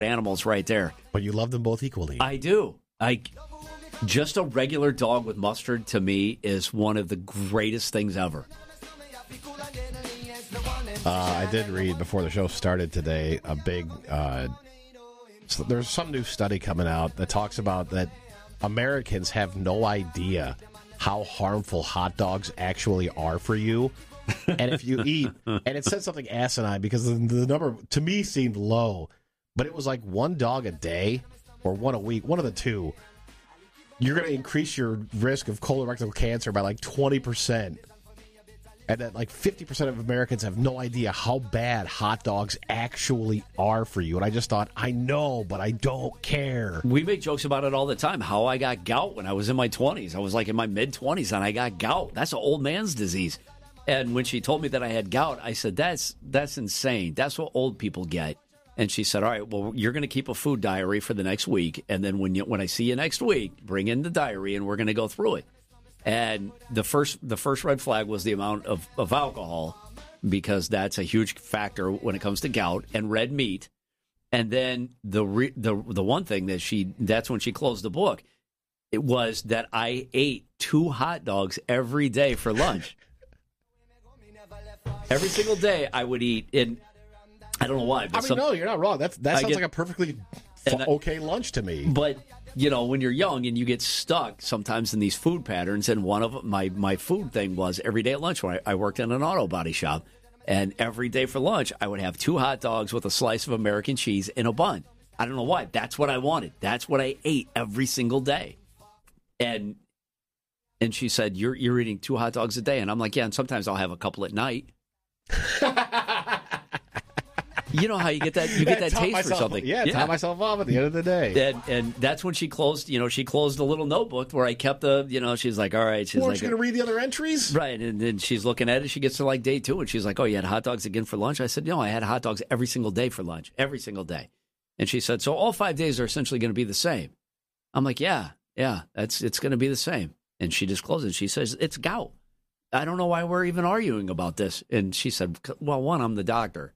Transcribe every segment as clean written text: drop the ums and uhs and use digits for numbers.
animals right there. But you love them both equally. I do. Just a regular dog with mustard, to me, is one of the greatest things ever. I did read before the show started today a big... so there's some new study coming out that talks about that Americans have no idea how harmful hot dogs actually are for you. And if you eat... And it said something asinine because the number, to me, seemed low. But it was like one dog a day or one a week, one of the two. You're going to increase your risk of colorectal cancer by like 20%. And that like 50% of Americans have no idea how bad hot dogs actually are for you. And I just thought, I know, but I don't care. We make jokes about it all the time, how I got gout when I was in my 20s. I was like in my mid-20s and I got gout. That's an old man's disease. And when she told me that I had gout, I said, that's insane. That's what old people get. And she said, all right, well, you're going to keep a food diary for the next week. And then when I see you next week, bring in the diary and we're going to go through it. And the first red flag was the amount of alcohol, because that's a huge factor when it comes to gout, and red meat. And then the one thing that's when she closed the book, it was that I ate 2 hot dogs every day for lunch. Every single day I would eat in. I don't know why. But no, you're not wrong. That sounds like a perfectly okay lunch to me. But, when you're young and you get stuck sometimes in these food patterns, and one of my food thing was every day at lunch when I worked in an auto body shop, and every day for lunch I would have 2 hot dogs with a slice of American cheese in a bun. I don't know why. That's what I wanted. That's what I ate every single day. And she said, you're eating 2 hot dogs a day. And I'm like, yeah, and sometimes I'll have a couple at night. You know how you get that taste for something. Yeah, tie myself off at the end of the day. And that's when she closed, she closed the little notebook where I kept she's like, all right. She's like, going to read the other entries? Right. And then she's looking at it. She gets to like day 2 and she's like, oh, you had hot dogs again for lunch? I said, no, I had hot dogs every single day for lunch, every single day. And she said, so all 5 days are essentially going to be the same. I'm like, yeah, it's going to be the same. And she just closed it. She says, it's gout. I don't know why we're even arguing about this. And she said, well, one, I'm the doctor.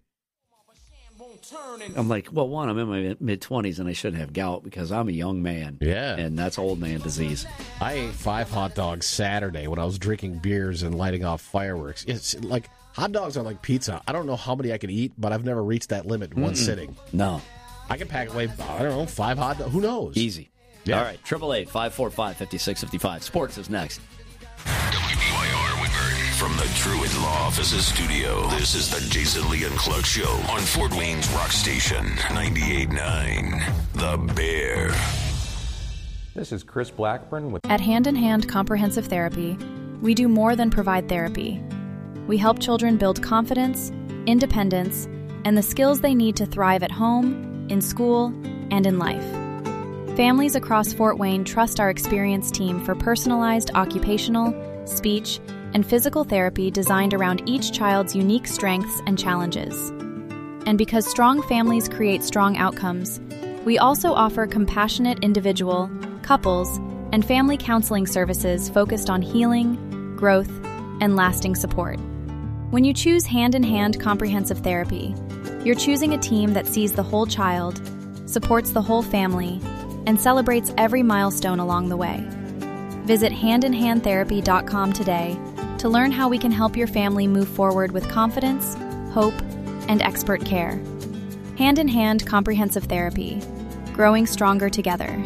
I'm like, well, one, I'm in my mid-20s and I shouldn't have gout because I'm a young man. Yeah. And that's old man disease. I ate 5 hot dogs Saturday when I was drinking beers and lighting off fireworks. It's like, hot dogs are like pizza. I don't know how many I could eat, but I've never reached that limit in one sitting. No. I can pack away, 5 hot dogs. Who knows? Easy. Yeah. All right, 888-545-5655. Sports is next. WBYR Woodburn. From the Truett Law Offices studio, this is the Jason Lee and Clark Show on Fort Wayne's Rock Station, 98.9 The Bear. This is Chris Blackburn with... At Hand in Hand Comprehensive Therapy, we do more than provide therapy. We help children build confidence, independence, and the skills they need to thrive at home, in school, and in life. Families across Fort Wayne trust our experienced team for personalized occupational, speech, and physical therapy designed around each child's unique strengths and challenges. And because strong families create strong outcomes, we also offer compassionate individual, couples, and family counseling services focused on healing, growth, and lasting support. When you choose Hand in Hand Comprehensive Therapy, you're choosing a team that sees the whole child, supports the whole family, and celebrates every milestone along the way. Visit handinhandtherapy.com today to learn how we can help your family move forward with confidence, hope, and expert care. Hand in Hand Comprehensive Therapy, growing stronger together.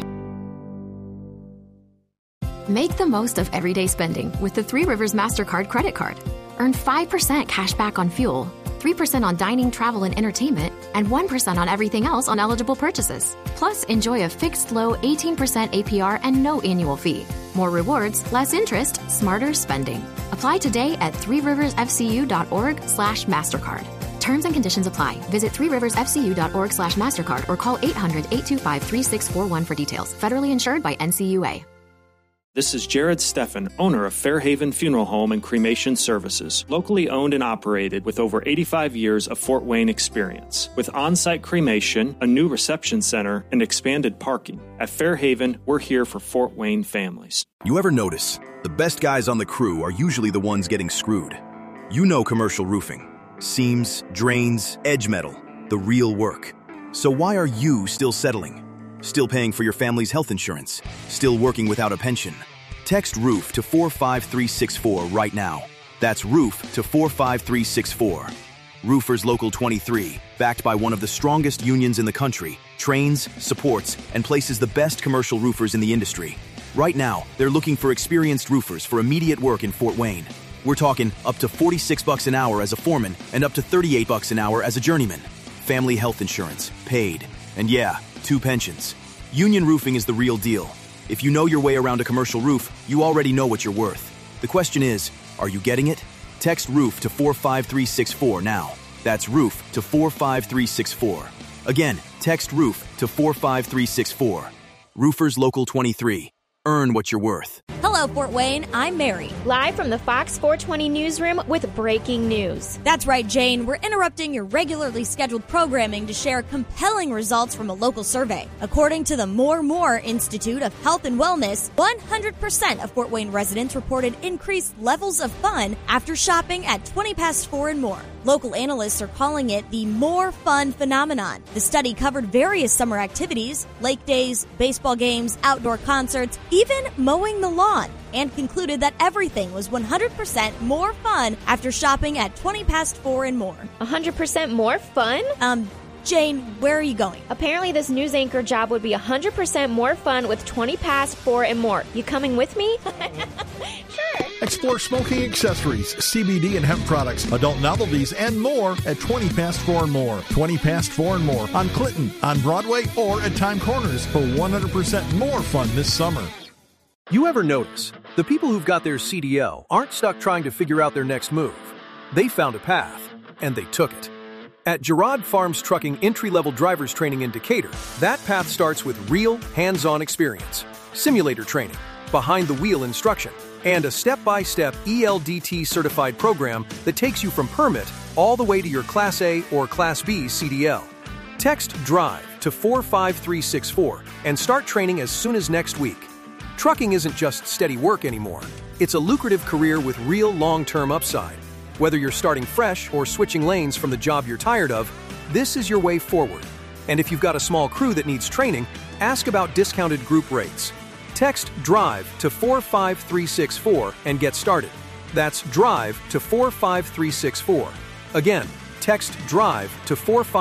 Make the most of everyday spending with the Three Rivers MasterCard credit card. Earn 5% cash back on fuel, 3% on dining, travel, and entertainment, and 1% on everything else on eligible purchases. Plus, enjoy a fixed low 18% APR and no annual fee. More rewards, less interest, smarter spending. Apply today at threeriversfcu.org/MasterCard. Terms and conditions apply. Visit threeriversfcu.org/MasterCard or call 800-825-3641 for details. Federally insured by NCUA. This is Jared Steffen, owner of Fairhaven Funeral Home and Cremation Services, locally owned and operated with over 85 years of Fort Wayne experience. With on-site cremation, a new reception center, and expanded parking. At Fairhaven, we're here for Fort Wayne families. You ever notice? The best guys on the crew are usually the ones getting screwed. You know commercial roofing. Seams, drains, edge metal. The real work. So why are you still settling? Still paying for your family's health insurance? Still working without a pension? Text ROOF to 45364 right now. That's ROOF to 45364. Roofers Local 23, backed by one of the strongest unions in the country, trains, supports, and places the best commercial roofers in the industry. Right now, they're looking for experienced roofers for immediate work in Fort Wayne. We're talking up to $46 an hour as a foreman and up to $38 an hour as a journeyman. Family health insurance, paid. And yeah, 2 pensions. Union Roofing is the real deal. If you know your way around a commercial roof, you already know what you're worth. The question is, are you getting it? Text ROOF to 45364 now. That's ROOF to 45364. Again, text ROOF to 45364. Roofers Local 23. Earn what you're worth. Hello, Fort Wayne. I'm Mary. Live from the Fox 420 newsroom with breaking news. That's right, Jane. We're interrupting your regularly scheduled programming to share compelling results from a local survey. According to the More Institute of Health and Wellness, 100% of Fort Wayne residents reported increased levels of fun after shopping at 20 past 4 and more. Local analysts are calling it the More Fun phenomenon. The study covered various summer activities, lake days, baseball games, outdoor concerts, even mowing the lawn, and concluded that everything was 100% more fun after shopping at 20 past 4 and more. 100% more fun? Jane, where are you going? Apparently this news anchor job would be 100% more fun with 20 past 4 and more. You coming with me? Sure. Explore smoking accessories, CBD and hemp products, adult novelties, and more at 20 past 4 and more. 20 past 4 and more on Clinton, on Broadway, or at Time Corners for 100% more fun this summer. You ever notice the people who've got their CDL aren't stuck trying to figure out their next move? They found a path, and they took it. At Girard Farms Trucking entry-level driver's training in Decatur, that path starts with real, hands-on experience, simulator training, behind-the-wheel instruction, and a step-by-step ELDT-certified program that takes you from permit all the way to your Class A or Class B CDL. Text DRIVE to 45364 and start training as soon as next week. Trucking isn't just steady work anymore. It's a lucrative career with real long-term upside. Whether you're starting fresh or switching lanes from the job you're tired of, this is your way forward. And if you've got a small crew that needs training, ask about discounted group rates. Text DRIVE to 45364 and get started. That's DRIVE to 45364. Again, text DRIVE to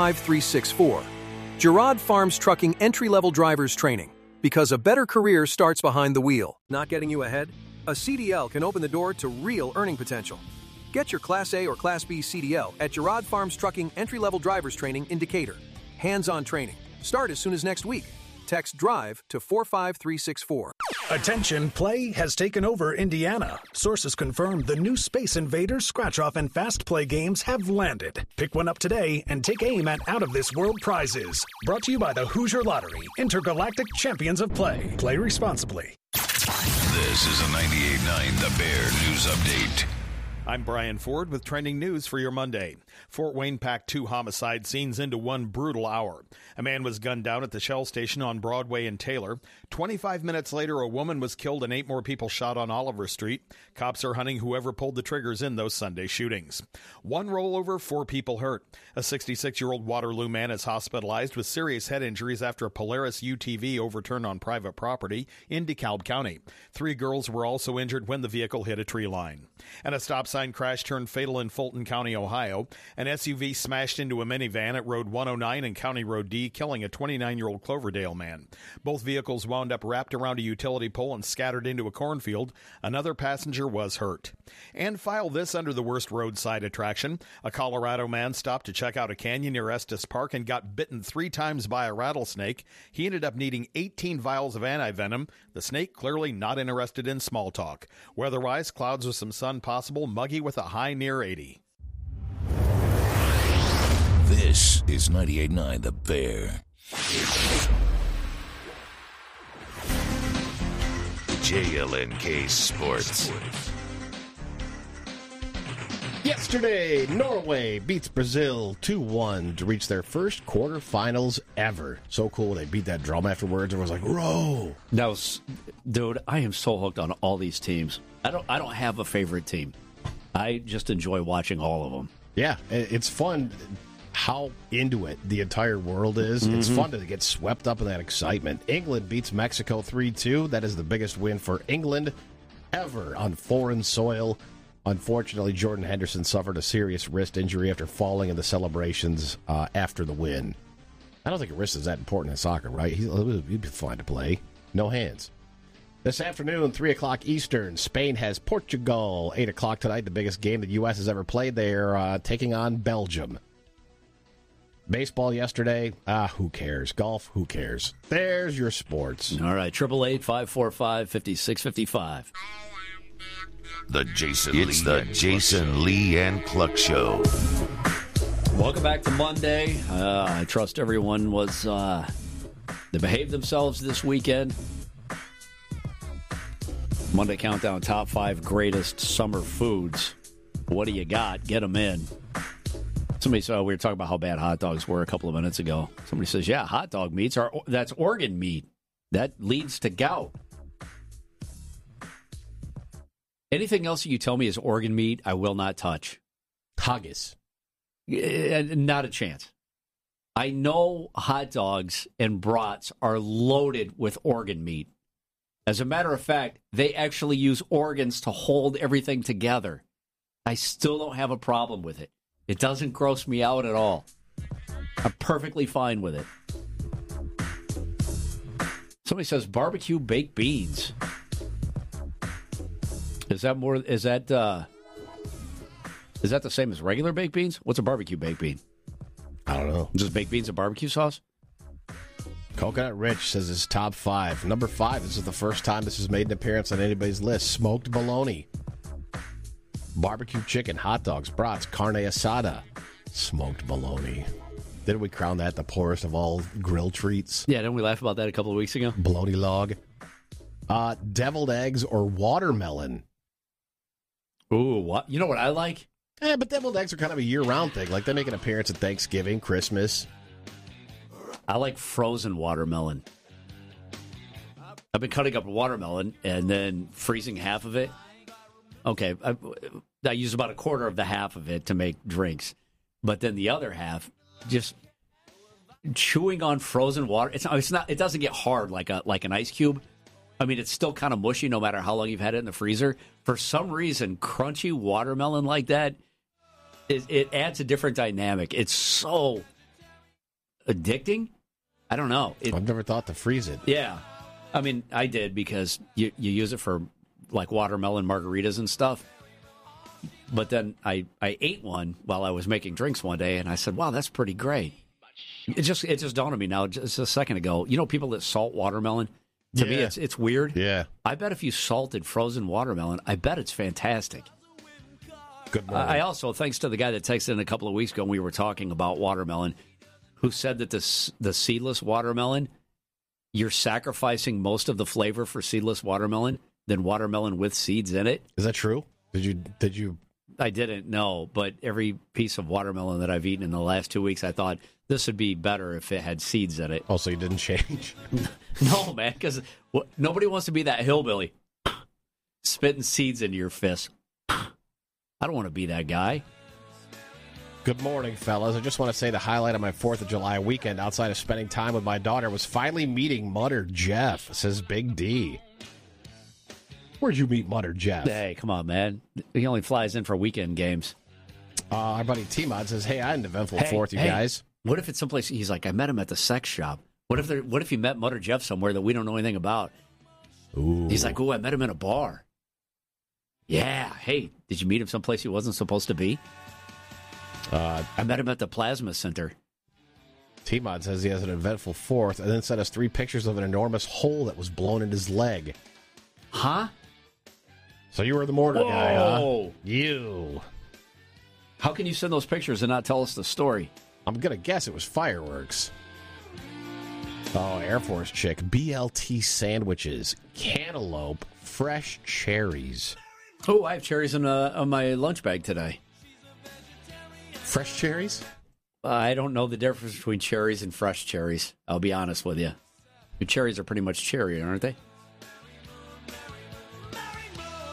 45364. Girard Farms Trucking entry-level drivers training. Because a better career starts behind the wheel. Not getting you ahead? A CDL can open the door to real earning potential. Get your Class A or Class B CDL at Girard Farms Trucking entry-level drivers training in Decatur. Hands-on training. Start as soon as next week. Text DRIVE to 45364. Attention, play has taken over Indiana. Sources confirm the new Space Invaders, Scratch-Off, and Fast Play games have landed. Pick one up today and take aim at out-of-this-world prizes. Brought to you by the Hoosier Lottery, intergalactic champions of play. Play responsibly. This is a 98.9 The Bear News Update. I'm Brian Ford with trending news for your Monday. Fort Wayne packed 2 homicide scenes into one brutal hour. A man was gunned down at the Shell station on Broadway and Taylor. 25 minutes later, a woman was killed and 8 more people shot on Oliver Street. Cops are hunting whoever pulled the triggers in those Sunday shootings. One rollover, 4 people hurt. A 66-year-old Waterloo man is hospitalized with serious head injuries after a Polaris UTV overturned on private property in DeKalb County. 3 girls were also injured when the vehicle hit a tree line. And a stop sign crash turned fatal in Fulton County, Ohio. An SUV smashed into a minivan at Road 109 and County Road D, killing a 29-year-old Cloverdale man. Both vehicles wound up wrapped around a utility pole and scattered into a cornfield. Another passenger was hurt. And file this under the worst roadside attraction. A Colorado man stopped to check out a canyon near Estes Park and got bitten 3 times by a rattlesnake. He ended up needing 18 vials of antivenom. The snake clearly not interested in small talk. Weather-wise, clouds with some sun possible, muggy with a high near 80. This is 98.9 The Bear. JLNK Sports. Yesterday, Norway beats Brazil 2-1 to reach their first quarterfinals ever. So cool. They beat that drum afterwards. It was like, row. Now, dude, I am so hooked on all these teams. I don't have a favorite team. I just enjoy watching all of them. Yeah, it's fun. how into it the entire world is. It's fun to get swept up in that excitement. England beats Mexico 3-2. That is the biggest win for England ever on foreign soil. Unfortunately, Jordan Henderson suffered a serious wrist injury after falling in the celebrations after the win. I don't think a wrist is that important in soccer, right? He'd be fine to play. No hands. This afternoon, 3 o'clock Eastern, Spain has Portugal. 8 o'clock tonight, the biggest game the U.S. has ever played. They're taking on Belgium. Baseball yesterday, who cares? Golf, who cares? There's your sports. All right, 888-545-5655. It's the Jason Lee and Cluck Show. Welcome back to Monday. I trust everyone was, they behaved themselves this weekend. Monday Countdown, top 5 greatest summer foods. What do you got? Get them in. Somebody said, we were talking about how bad hot dogs were a couple of minutes ago. Somebody says, yeah, hot dog meats that's organ meat. That leads to gout. Anything else you tell me is organ meat, I will not touch. Haggis. Not a chance. I know hot dogs and brats are loaded with organ meat. As a matter of fact, they actually use organs to hold everything together. I still don't have a problem with it. It doesn't gross me out at all. I'm perfectly fine with it. Somebody says barbecue baked beans. Is that the same as regular baked beans? What's a barbecue baked bean? I don't know. Just baked beans and barbecue sauce? Coconut Rich says it's top 5. Number 5, this is the first time this has made an appearance on anybody's list. Smoked bologna. Barbecue chicken, hot dogs, brats, carne asada, smoked bologna. Didn't we crown that the poorest of all grill treats? Yeah, didn't we laugh about that a couple of weeks ago? Bologna log. Deviled eggs or watermelon. Ooh, what? You know what I like? But deviled eggs are kind of a year-round thing. Like, they make an appearance at Thanksgiving, Christmas. I like frozen watermelon. I've been cutting up a watermelon and then freezing half of it. Okay, I use about a quarter of the half of it to make drinks. But then the other half, just chewing on frozen water. It's not. It doesn't get hard like an ice cube. I mean, it's still kind of mushy no matter how long you've had it in the freezer. For some reason, crunchy watermelon like that, it adds a different dynamic. It's so addicting. I don't know. I've never thought to freeze it. Yeah. I mean, I did because you use it for like watermelon margaritas and stuff. But then I ate one while I was making drinks one day, and I said, wow, that's pretty great. It just dawned on me now, just a second ago. You know people that salt watermelon? To me, it's weird. Yeah. I bet if you salted frozen watermelon, I bet it's fantastic. Good morning. I also, thanks to the guy that texted in a couple of weeks ago when we were talking about watermelon, who said that the seedless watermelon, you're sacrificing most of the flavor for seedless watermelon than watermelon with seeds in it. Is that true? Did you? I didn't know, but every piece of watermelon that I've eaten in the last 2 weeks, I thought this would be better if it had seeds in it. Oh, so you didn't change? No, man, because nobody wants to be that hillbilly spitting seeds into your fist. I don't want to be that guy. Good morning, fellas. I just want to say the highlight of my 4th of July weekend outside of spending time with my daughter was finally meeting Mutter Jeff, says Big D. Where'd you meet Mutter Jeff? Hey, come on, man. He only flies in for weekend games. Our buddy T-Mod says, hey, I had an eventful 4th, you guys. What if it's someplace, he's like, I met him at the sex shop. What if you met Mutter Jeff somewhere that we don't know anything about? Ooh. He's like, I met him in a bar. Yeah. Hey, did you meet him someplace he wasn't supposed to be? I met him at the Plasma Center. T-Mod says he has an eventful 4th and then sent us 3 pictures of an enormous hole that was blown in his leg. Huh? So you were the mortar guy, huh? Whoa. You. How can you send those pictures and not tell us the story? I'm going to guess it was fireworks. Oh, Air Force chick. BLT sandwiches. Cantaloupe. Fresh cherries. Oh, I have cherries on my lunch bag today. Fresh cherries? I don't know the difference between cherries and fresh cherries. I'll be honest with you. The cherries are pretty much cherry, aren't they?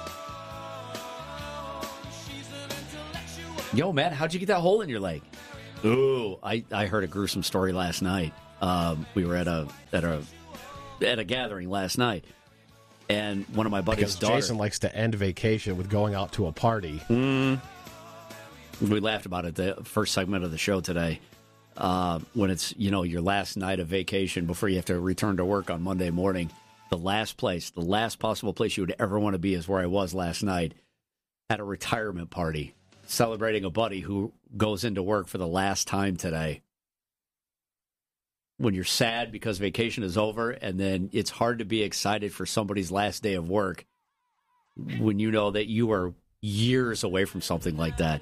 Yo, Matt, how'd you get that hole in your leg? Ooh, I heard a gruesome story last night. We were at a gathering last night, and one of my buddy's because Jason likes to end vacation with going out to a party. We laughed about it the first segment of the show today. When it's your last night of vacation before you have to return to work on Monday morning, the last possible place you would ever want to be is where I was last night at a retirement party, celebrating a buddy who goes into work for the last time today. When you're sad because vacation is over, and then it's hard to be excited for somebody's last day of work when you know that you are years away from something like that.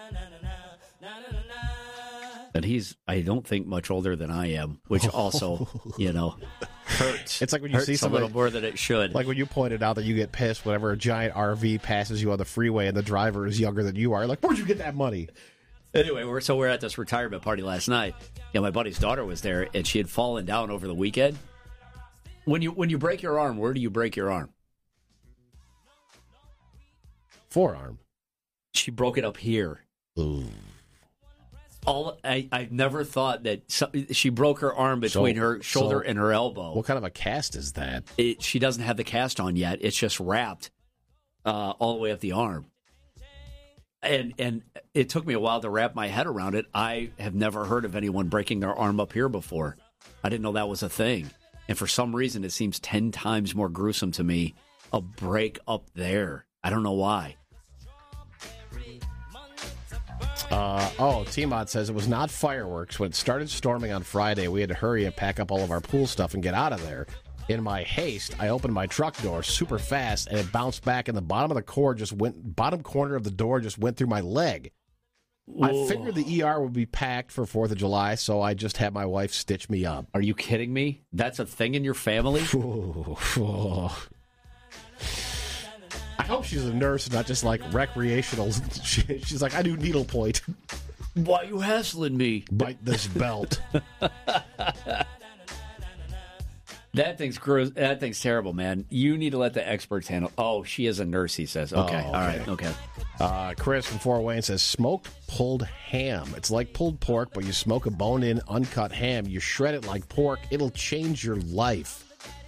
And he's, I don't think, much older than I am, which also, hurts. It's like when you see somebody a little more than it should. Like when you pointed out that you get pissed whenever a giant RV passes you on the freeway and the driver is younger than you are. Like, where'd you get that money? Anyway, we're at this retirement party last night. My buddy's daughter was there, and she had fallen down over the weekend. When you break your arm, where do you break your arm? Forearm. She broke it up here. Ooh. I never thought that she broke her arm between her shoulder and her elbow. What kind of a cast is that? She doesn't have the cast on yet. It's just wrapped all the way up the arm. And it took me a while to wrap my head around it. I have never heard of anyone breaking their arm up here before. I didn't know that was a thing. And for some reason, it seems 10 times more gruesome to me, a break up there. I don't know why. T-Mod says it was not fireworks. When it started storming on Friday, we had to hurry and pack up all of our pool stuff and get out of there. In my haste, I opened my truck door super fast, and it bounced back, and the bottom corner of the door just went through my leg. Whoa. I figured the ER would be packed for 4th of July, so I just had my wife stitch me up. Are you kidding me? That's a thing in your family? I hope she's a nurse, not just like recreational. She's like, I do needlepoint. Why are you hassling me? Bite this belt. That thing's terrible, man. You need to let the experts handle. Oh, she is a nurse, he says. Okay, all right, okay. Chris from Fort Wayne says smoked pulled ham. It's like pulled pork, but you smoke a bone-in uncut ham. You shred it like pork. It'll change your life.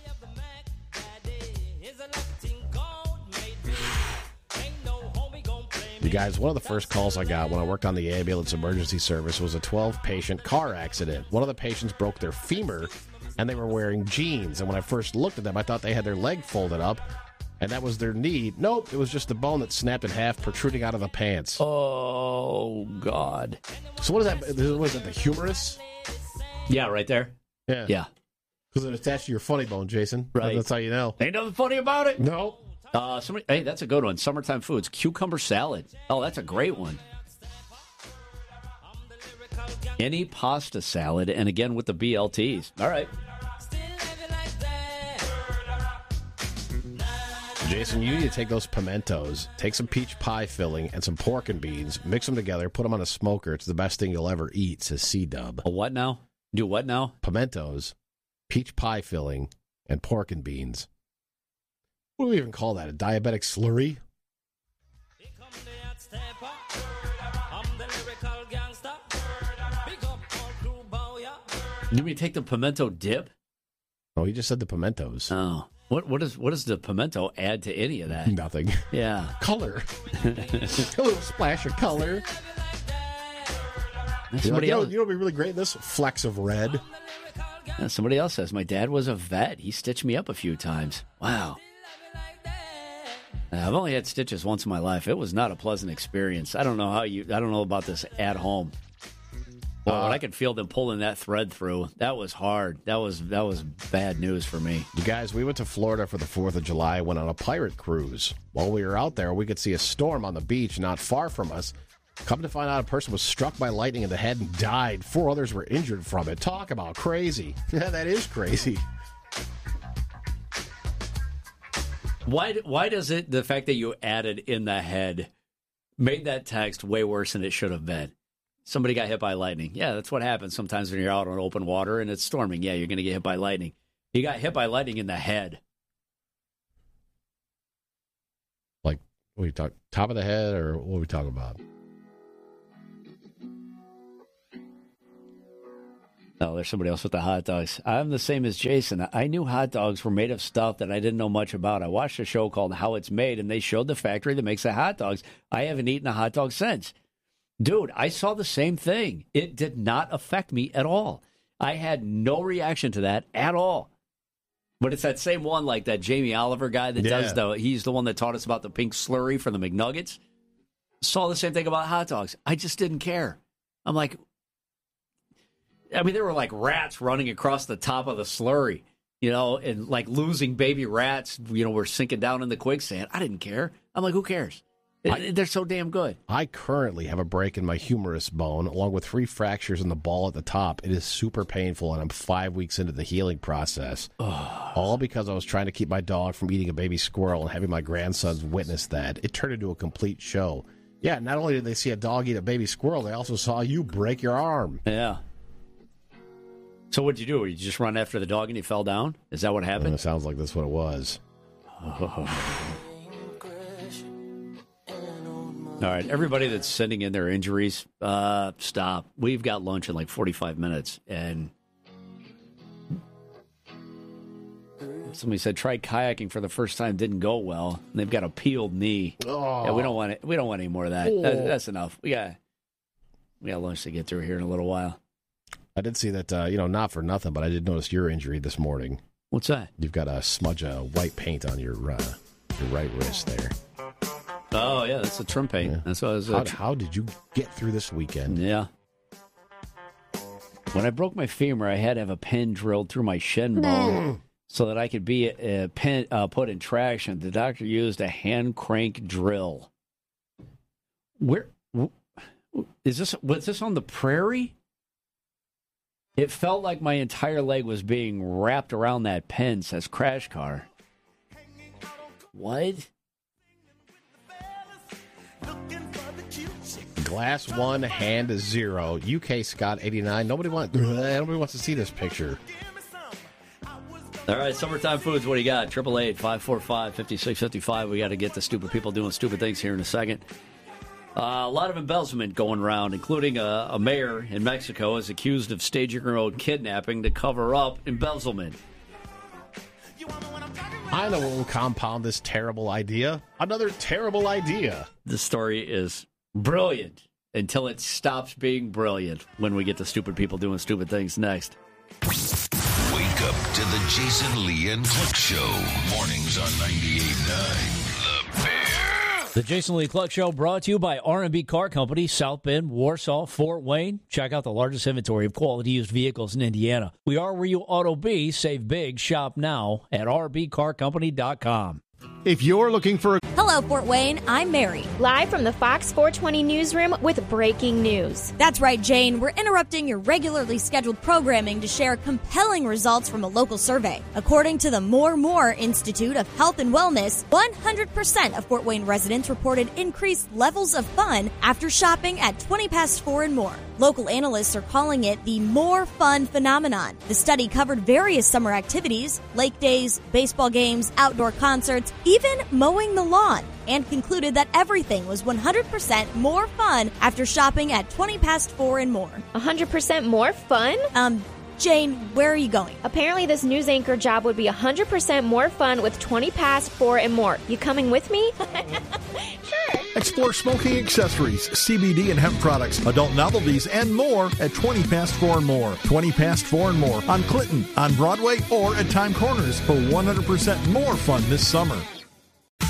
You guys, one of the first calls I got when I worked on the ambulance emergency service was a 12-patient car accident. One of the patients broke their femur, and they were wearing jeans. And when I first looked at them, I thought they had their leg folded up, and that was their knee. Nope, it was just the bone that snapped in half, protruding out of the pants. Oh, God. So what is that? Was it the humerus? Yeah, right there. Yeah. Because it's attached to your funny bone, Jason. Right. That's how you know. Ain't nothing funny about it. No. Hey, that's a good one. Summertime foods. Cucumber salad. Oh, that's a great one. Any pasta salad, and again with the BLTs. All right. Jason, you need to take those pimentos, take some peach pie filling and some pork and beans, mix them together, put them on a smoker. It's the best thing you'll ever eat, says C-Dub. A what now? Do what now? Pimentos, peach pie filling, and pork and beans. What do we even call that? A diabetic slurry? You mean take the pimento dip? Oh, he just said the pimentos. Oh. What does the pimento add to any of that? Nothing. Yeah. Color. A little splash of color. Somebody else. You know what would be really great in this? Flecks of red. Yeah, somebody else says, my dad was a vet. He stitched me up a few times. Wow. I've only had stitches once in my life. It was not a pleasant experience. I don't know about this at home. Well, when I could feel them pulling that thread through, that was hard. That was bad news for me. You guys, we went to Florida for the 4th of July, went on a pirate cruise. While we were out there, we could see a storm on the beach not far from us. Come to find out, a person was struck by lightning in the head and died. 4 others were injured from it. Talk about crazy. Yeah, that is crazy. Why does the fact that you added in the head made that text way worse than it should have been? Somebody got hit by lightning. Yeah, that's what happens sometimes when you're out on open water and it's storming. Yeah, you're going to get hit by lightning. He got hit by lightning in the head. Like, what are you talking? Top of the head, or what are we talking about? No, there's somebody else with the hot dogs. I'm the same as Jason. I knew hot dogs were made of stuff that I didn't know much about. I watched a show called How It's Made, and they showed the factory that makes the hot dogs. I haven't eaten a hot dog since. Dude, I saw the same thing. It did not affect me at all. I had no reaction to that at all. But it's that same one, like that Jamie Oliver guy that does he's the one that taught us about the pink slurry for the McNuggets. Saw the same thing about hot dogs. I just didn't care. I'm like, I mean, there were like rats running across the top of the slurry, and like losing baby rats, were sinking down in the quicksand. I didn't care. I'm like, who cares? They're so damn good. I currently have a break in my humerus bone, along with 3 fractures in the ball at the top. It is super painful, and I'm 5 weeks into the healing process. All because I was trying to keep my dog from eating a baby squirrel and having my grandsons witness that. It turned into a complete show. Yeah, not only did they see a dog eat a baby squirrel, they also saw you break your arm. Yeah. So what'd you do? You just run after the dog and he fell down? Is that what happened? It sounds like that's what it was. All right, everybody that's sending in their injuries, stop. We've got lunch in like 45 minutes, and somebody said try kayaking for the first time, didn't go well. And they've got a peeled knee. Oh. Yeah, we don't want it. We don't want any more of that. Oh. That's enough. We got lunch to get through here in a little while. I did see that. Not for nothing, but I did notice your injury this morning. What's that? You've got a smudge of white paint on your right wrist there. Oh, yeah, that's a trim paint. Yeah. That's what I was, how did you get through this weekend? Yeah. When I broke my femur, I had to have a pin drilled through my shin bone so that I could be put in traction. The doctor used a hand crank drill. Where is this? Was this on the prairie? It felt like my entire leg was being wrapped around that pin, says Crash Car. What? Glass 1, hand 0. UK Scott 89. Nobody wants to see this picture. All right, Summertime Foods, what do you got? 888-545-5655. We got to get the stupid people doing stupid things here in a second. A lot of embezzlement going around, including a mayor in Mexico is accused of staging her own kidnapping to cover up embezzlement. I know what will compound this terrible idea. Another terrible idea. This story is brilliant until it stops being brilliant when we get to stupid people doing stupid things next. Wake up to the Jason Lee and Cluck Show. Mornings on 98.9. The Bear. The Jason Lee Cluck Show brought to you by R&B Car Company, South Bend, Warsaw, Fort Wayne. Check out the largest inventory of quality used vehicles in Indiana. We are where you ought to be. Save big. Shop now at rbcarcompany.com. If you're looking for a... Hello, Fort Wayne. I'm Mary. Live from the Fox 420 newsroom with breaking news. That's right, Jane. We're interrupting your regularly scheduled programming to share compelling results from a local survey. According to the More Institute of Health and Wellness, 100% of Fort Wayne residents reported increased levels of fun after shopping at 20 past 4 and more. Local analysts are calling it the more fun phenomenon. The study covered various summer activities, lake days, baseball games, outdoor concerts, even mowing the lawn, and concluded that everything was 100% more fun after shopping at 20 past 4 and more. 100% more fun? Jane, where are you going? Apparently this news anchor job would be 100% more fun with 20 past 4 and more. You coming with me? Sure. Explore smoking accessories, CBD and hemp products, adult novelties, and more at 20 past 4 and more. 20 past 4 and more on Clinton, on Broadway, or at Time Corners for 100% more fun this summer.